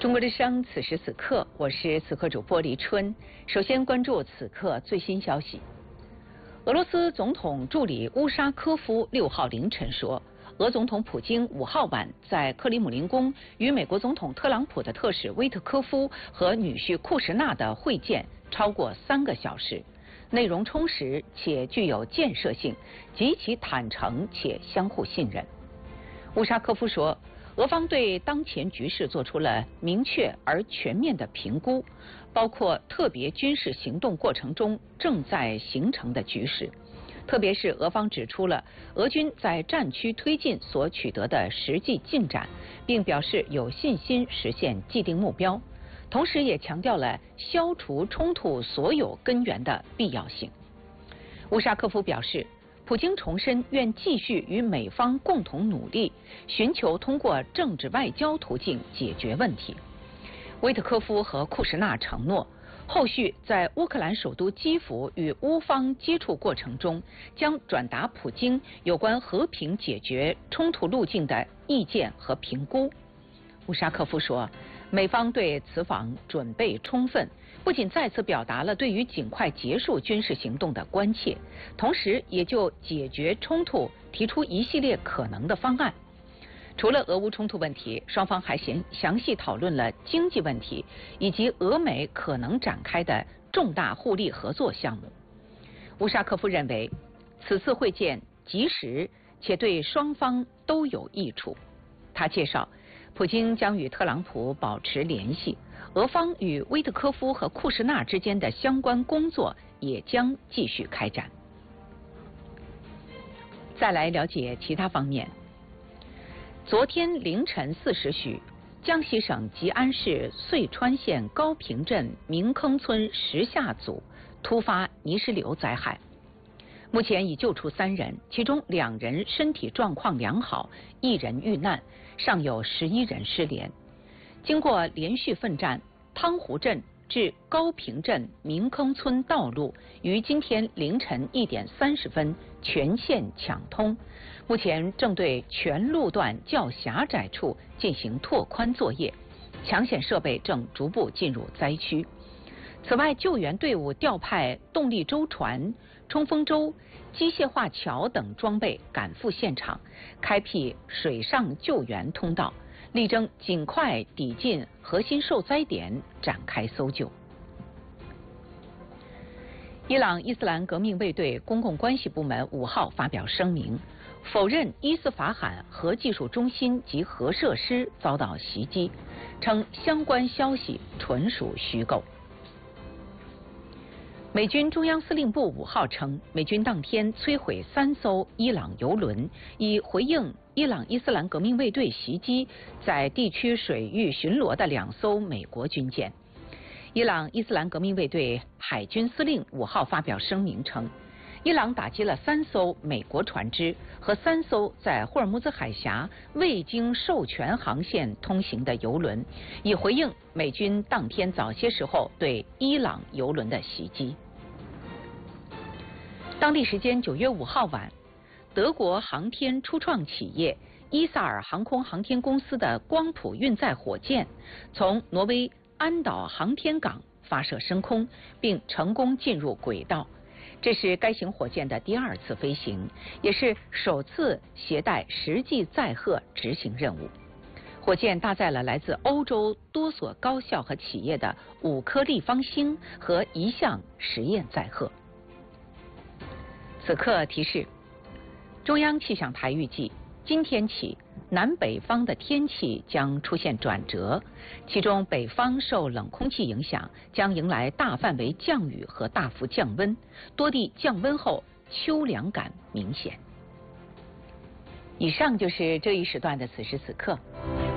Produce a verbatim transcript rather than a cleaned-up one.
中国之声，此时此刻，我是此刻主播黎春。首先关注此刻最新消息。俄罗斯总统助理乌沙科夫六号凌晨说，俄总统普京五号晚在克里姆林宫与美国总统特朗普的特使威特科夫和女婿库什纳的会见超过三个小时，内容充实且具有建设性，极其坦诚且相互信任。乌沙科夫说，俄方对当前局势做出了明确而全面的评估，包括特别军事行动过程中正在形成的局势，特别是俄方指出了俄军在战区推进所取得的实际进展，并表示有信心实现既定目标，同时也强调了消除冲突所有根源的必要性。乌沙科夫表示，普京重申愿继续与美方共同努力，寻求通过政治外交途径解决问题。威特科夫和库什纳承诺，后续在乌克兰首都基辅与乌方接触过程中，将转达普京有关和平解决冲突路径的意见和评估。乌沙科夫说，美方对此访准备充分，不仅再次表达了对于尽快结束军事行动的关切，同时也就解决冲突提出一系列可能的方案。除了俄乌冲突问题，双方还详详细讨论了经济问题以及俄美可能展开的重大互利合作项目。乌沙科夫认为，此次会见及时且对双方都有益处。他介绍，普京将与特朗普保持联系，俄方与威特科夫和库什纳之间的相关工作也将继续开展。再来了解其他方面。昨天凌晨四时许，江西省吉安市遂川县高坪镇明坑村石下组突发泥石流灾害，目前已救出三人，其中两人身体状况良好，一人遇难，尚有十一人失联。经过连续奋战，汤湖镇至高坪镇明坑村道路于今天凌晨一点三十分全线抢通，目前正对全路段较狭窄处进行拓宽作业，抢险设备正逐步进入灾区。此外，救援队伍调派动力舟船、冲锋舟、机械化桥等装备赶赴现场，开辟水上救援通道，力争尽快抵近核心受灾点展开搜救。伊朗伊斯兰革命卫队公共关系部门五号发表声明，否认伊斯法罕核技术中心及核设施遭到袭击，称相关消息纯属虚构。美军中央司令部五号称，美军当天摧毁三艘伊朗油轮，以回应伊朗伊斯兰革命卫队袭击在地区水域巡逻的两艘美国军舰。伊朗伊斯兰革命卫队海军司令五号发表声明称，伊朗打击了三艘美国船只和三艘在霍尔木兹海峡未经授权航线通行的油轮，以回应美军当天早些时候对伊朗油轮的袭击。当地时间九月五号晚，德国航天初创企业伊萨尔航空航天公司的光谱运载火箭从挪威安岛航天港发射升空，并成功进入轨道。这是该型火箭的第二次飞行，也是首次携带实际载荷执行任务。火箭搭载了来自欧洲多所高校和企业的五颗立方星和一项实验载荷。此刻提示：中央气象台预计，今天起南北方的天气将出现转折，其中北方受冷空气影响，将迎来大范围降雨和大幅降温，多地降温后秋凉感明显。以上就是这一时段的此时此刻。